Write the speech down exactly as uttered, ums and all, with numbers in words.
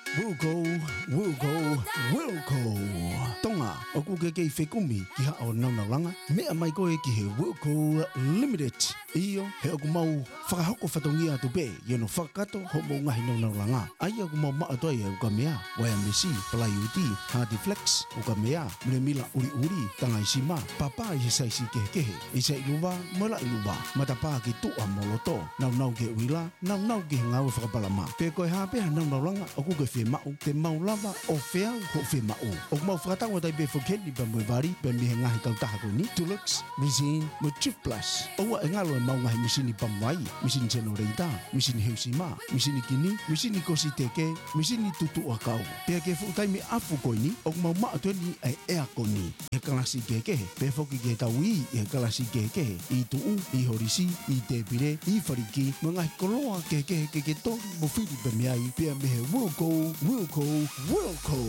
Wilco, Wilco, Wilco. Tonga, o ku ke ke whekumi ki ha o naunalanga. Mea mai koe ki he Wilco Limited. Iyo, he oku mau whakahoko whatongia atu pe, yeno whakato ho mo ngahi naunalanga. Ai oku mau maa toi e uka mea, waya mesi, palai uti, Hardy Flex, uka mea, mire mila uri uri, tanga isima, papa i saisi kehe kehe, isa iluwa, mala iluwa, matapa ki tua moloto, nau nau ke uila, nau nau ke ngau whakapalama. Pe koe hape ha naunalanga, oku ke whi mau, te mau lava o whea ho whi mau. Oku mau whakatawa tai pe whakeli pa mwe vari, pe mihe ngahi kautaha koni, Dulux, Resin, mo Trip Plus. Oua e ngalo e mau ngahi misini pamwai, misini Genoreita, misini Heusima, misini Kini, misini Kosi Teke, misini Tutu Akau. Pea ke whukataimi afu koini, oku mau maa tueni ai ea koni. E kalasi kekehe, pe whoki ke taui, e kalasi kekehe, i tuu, i horisi, i tepire, i whariki, mga koloa kekehe keke tori mo whiri pe meai, pea mehe Wilco, Wilco, Wilco.